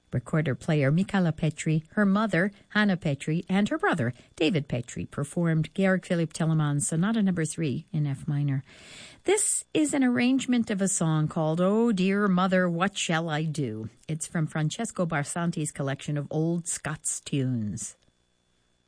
Recorder-player Michala Petri, her mother, Hannah Petri, and her brother, David Petri, performed Georg Philipp Telemann's Sonata No. 3 in F minor. This is an arrangement of a song called "Oh Dear Mother, What Shall I Do?" It's from Francesco Barsanti's collection of old Scots tunes.